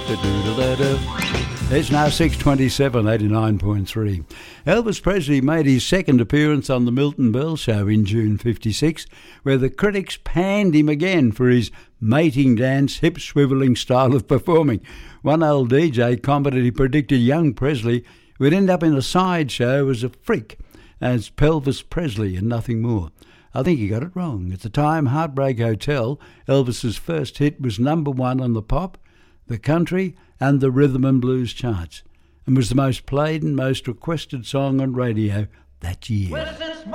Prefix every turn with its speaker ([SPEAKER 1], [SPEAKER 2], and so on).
[SPEAKER 1] It's now 6:27, 89.3. Elvis Presley made his second appearance on the Milton Berle Show in June '56, where the critics panned him again for his mating dance, hip-swivelling style of performing. One old DJ commented he predicted young Presley would end up in a sideshow as a freak, as Pelvis Presley and nothing more. I think he got it wrong. At the time, Heartbreak Hotel, Elvis's first hit, was number one on the pop, the country and the rhythm and blues charts, and was the most played and most requested song on radio that year.
[SPEAKER 2] Well,